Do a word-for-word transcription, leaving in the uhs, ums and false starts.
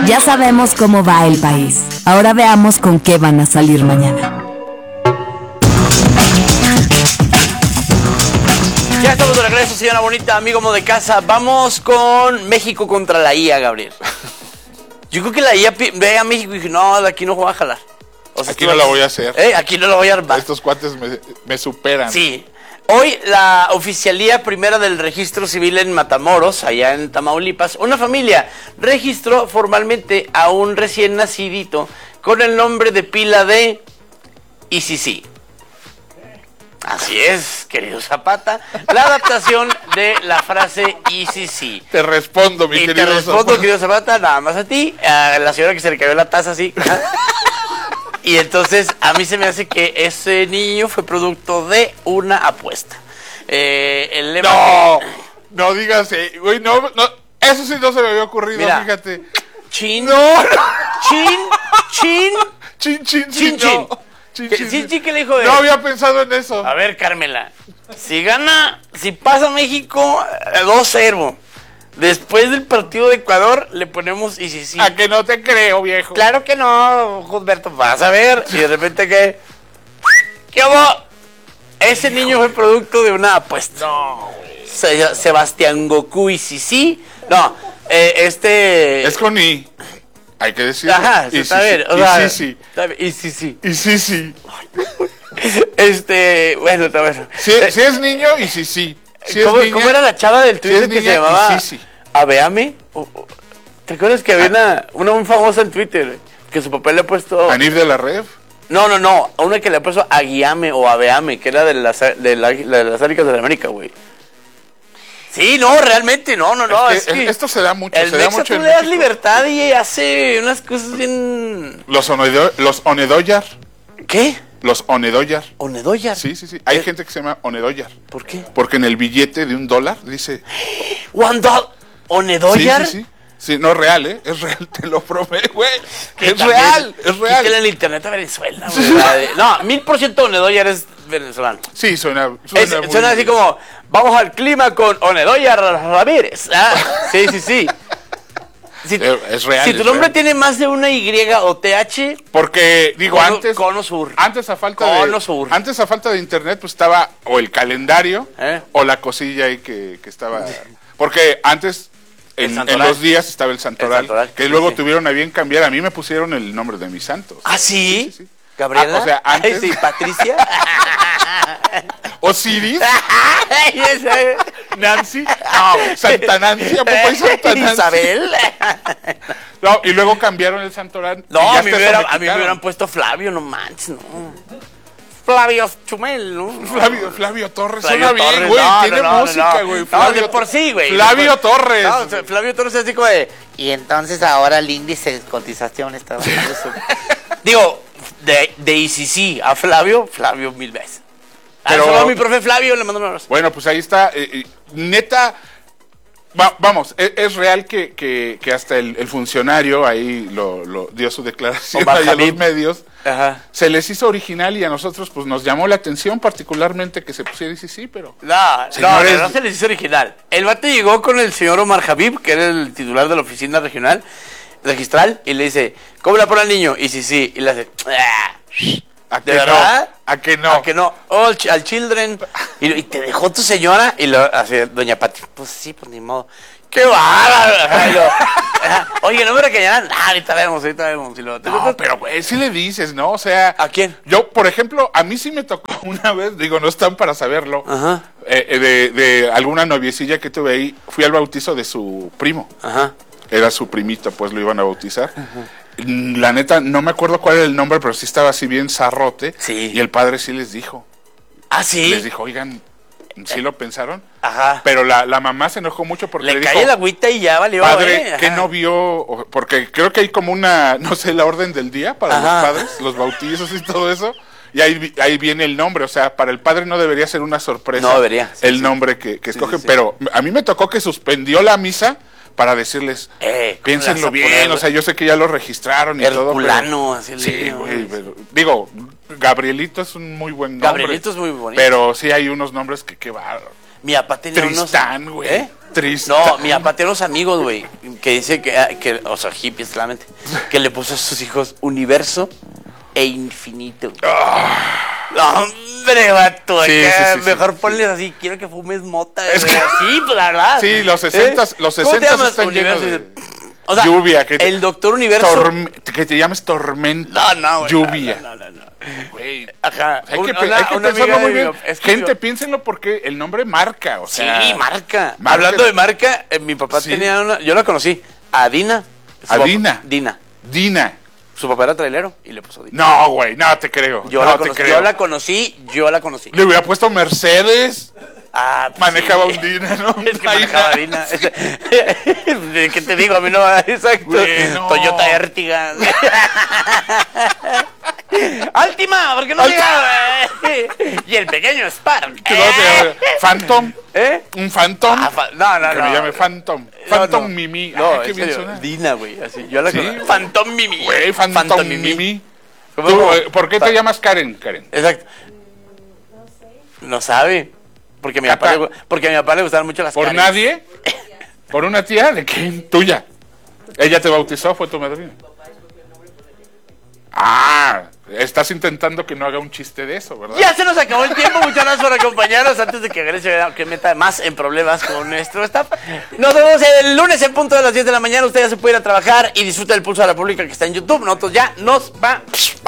Ya sabemos cómo va el país. Ahora veamos con qué van a salir mañana. Ya estamos de regreso, señora bonita, amigo mo de casa. Vamos con México contra la I A, Gabriel. Yo creo que la I A ve a México y dice, no, de aquí no voy a jalar. O sea, aquí no la voy a hacer. ¿Eh? Aquí no la voy a armar. Estos cuates me, me superan. Sí. Hoy la oficialía primera del registro civil en Matamoros, allá en Tamaulipas, una familia registró formalmente a un recién nacidito con el nombre de pila de I C C. Así es, querido Zapata, la adaptación de la frase I C C. Te respondo, mi y querido te respondo, Zapata. querido Zapata, nada más a ti, a la señora que se le cayó la taza así. Y entonces a mí se me hace que ese niño fue producto de una apuesta. Eh, el lema no, que... no digas, eh, güey, no, no, eso sí no se me había ocurrido, mira, fíjate. Chin, no, chin, chin, chin, chin, chin, chin. No. Chin, ¿Qué, chin, chin, ¿qué le dijo de No había pensado en eso. A ver, Carmela, si gana, si pasa México dos cero, después del partido de Ecuador le ponemos I C C. A que no te creo, viejo. Claro que no, Gilberto, vas a ver. Y de repente que ¿qué hubo? Ese niño fue producto de una apuesta. No, Se, Sebastián Goku I C C. No, eh, este es con I. Hay que decirlo. Ajá, y está sí, bien. Sí, o sea, sí, sí. Está bien. Y sí, sí. Y sí, sí. Este, bueno, está bueno. Si, si es niño, y sí, sí. Si ¿Cómo, es niña, ¿Cómo era la chava del Twitter si que se llamaba? Sí, sí. Aveame. ¿Te acuerdas que había una, una muy famosa en Twitter? Que su papá le ha puesto. ¿Anif de la Rev? No, no, no. Una que le ha puesto Aguiame o Aveame, que era de las, de la, de las Águilas de la América, güey. Sí, no, realmente, no, no, no. Es que, es que esto se da mucho, el se da Mexa, mucho tú en le das México. libertad y hace unas cosas bien. Los, onedo, los Onedoyar. ¿Qué? Los Onedoyar. ¿Onedoyar? Sí, sí, sí. Hay ¿Eh? gente que se llama Onedoyar. ¿Por qué? Porque en el billete de un dólar dice... ¿One dollar? ¿Onedoyar? Sí, sí, sí. Sí, no es real, ¿eh? Es real, te lo prometo, güey. Es también, real, es real. Quítale el internet a Venezuela, güey. No, mil por ciento Onedoyar es venezolano. Sí, suena... Suena, Es, muy suena así bien. como, vamos al clima con Onedoyar Ramírez. Ah, sí, sí, sí. Si, es real. si tu es nombre real. tiene más de una Y o T H, Porque, digo, Cono, antes... Cono Sur. Antes a falta Cono de... Sur. Antes a falta de internet, pues estaba o el calendario ¿Eh? o la cosilla ahí que, que estaba... Porque antes... En, en los días estaba el Santoral, el Santoral que sí, luego sí. tuvieron a bien cambiar. A mí me pusieron el nombre de mis santos. ¿Ah, sí? Sí, sí, sí. ¿Gabriela? Ah, o sea, antes... Ay, sí, ¿Patricia? ¿Osiris? ¿Nancy? No, Santa Nancy, ¿a poco hay Santa Nancy? ¿Isabel? No, y luego cambiaron el Santoral. No, y ya a mí, hasta me eso hubiera, me a mí me quitaron. hubieran puesto Flavio, no manches, no. Flavio Chumel, ¿no? Flavio, Flavio Torres, Flavio suena bien, Torres, güey, no, tiene no, no, música, no. güey. No, Flavio de por sí, güey. Flavio De por- Torres. No, o sea, Flavio Torres es así como de... Y entonces ahora el índice de cotización está... Digo, de, de I C C a Flavio, Flavio mil veces. Pero- Pero a mi profe Flavio le mando un abrazo. Bueno, pues ahí está. eh, eh, neta, va- vamos, es, es real que, que, que hasta el, el funcionario ahí lo, lo dio su declaración Omar ahí a los Habib. medios. Ajá. Se les hizo original y a nosotros pues nos llamó la atención particularmente que se pusiera sí, sí, pero... No, Señores- no, no se les hizo original. El vato llegó con el señor Omar Habib, que era el titular de la oficina regional, registral, y le dice, ¿cómo la pone al niño? Y sí, sí, y le hace, "Ah". ¿A ¿De que verdad? no? ¿A que no? ¿A que no? Oh, al, ch- al children. Y, y te dejó tu señora, y lo hace doña Pati, pues sí, pues ni modo. ¡Qué bárbaro! Y lo, ajá, oye, no me regañarán. Ah, ahorita vemos, ahorita vemos. Y lo, No, pero güey, sí le dices, ¿no? O sea... ¿A quién? Yo, por ejemplo, a mí sí me tocó una vez, digo, no están para saberlo, Ajá. eh, eh, de, de alguna noviecilla que tuve ahí, fui al bautizo de su primo. Ajá. Era su primito, pues lo iban a bautizar. La neta, no me acuerdo cuál era el nombre, pero sí estaba así bien zarrote. Sí. Y el padre sí les dijo. Ah, sí. Les dijo, oigan, ¿sí lo pensaron? Ajá. Pero la, la mamá se enojó mucho porque le, Le dijo... cae el agüita y ya valió. Padre, eh. que Ajá. no vio, o- porque creo que hay como una, no sé, la orden del día para Ajá. los padres, los bautizos y todo eso, y ahí, vi- ahí viene el nombre, o sea, para el padre no debería ser una sorpresa No debería, sí, el sí. nombre que, que Sí, escogen, sí, sí. pero a mí me tocó que suspendió la misa para decirles, Eh, ¿cómo piénsenlo le vas a bien, poner? o sea, yo sé que ya lo registraron y todo, pero... Herculano, así le Sí, digo, güey, güey. pero, digo, Gabrielito es un muy buen nombre. Gabrielito es muy bonito. Pero sí hay unos nombres que qué bárbaro. Mi papá tenía Tristán, unos... güey. ¿Eh? triste. No, mi papá tiene unos amigos, güey, que dice que, que, o sea, hippies, claramente, que le puso a sus hijos universo e infinito. No, hombre, vato, Sí, acá, sí, sí, mejor sí, ponles así, quiero que fumes mota. Es güey. que- Sí, pues la verdad. Sí, los sesentas, los ¿Cómo te sesentas llamas? están Universo. llenos de O sea, lluvia, que te- el doctor universo. Torme- que te llames tormenta. No, no, güey. Lluvia. No, no, no. no. Güey, Ajá. Hay que, Una- pe- una- hay que una pensarlo amiga muy de bien. mi- es que Gente, yo- piénsenlo porque el nombre marca, o Sí, sea. marca. marca. Hablando de marca, eh, mi papá Sí. tenía una. Yo la conocí. A Dina. Su ¿A papá- Dina? Dina. Dina. Su papá era trailero y le puso Dina. No, güey, no te creo. Yo, no la te conocí, creo. yo la conocí, yo la conocí. Le hubiera puesto Mercedes. Ah, pues Manejaba sí. un Dina, ¿no? Es que Ahí manejaba na- Dina. ¿Qué te digo? A mí no, exacto. Bueno. Toyota Ertiga. Altima, ¿por qué no Altima. llegaba? Y el pequeño Spark. ¿Qué no te- Phantom. ¿Eh? Un Phantom. Ah, fa- no, no, que no. me llame Phantom. No, Phantom no. Mimi. No, Ah, qué en bien serio, suena. Dina, güey. Así, yo la Sí. conozco. Phantom Mimi. Güey, Phantom, Mimi. ¿Cómo? Tú, eh, ¿Por qué Fa- te llamas Karen, Karen? Exacto. No sabe. Porque a mi Cata. papá le, porque a mi papá le gustaban mucho las ¿Por Karens. nadie? ¿Por una tía? ¿De quién? Tuya. ¿Ella te bautizó? ¿Fue tu madrina? Ah, estás intentando que no haga un chiste de eso, ¿verdad? Ya se nos acabó el tiempo. Muchas gracias por acompañarnos. Antes de que Grecia que meta más en problemas con nuestro staff. Nos vemos el lunes en punto de las diez de la mañana. Usted ya se puede ir a trabajar y disfruta del Pulso de la República que está en YouTube. Nosotros ya nos vamos.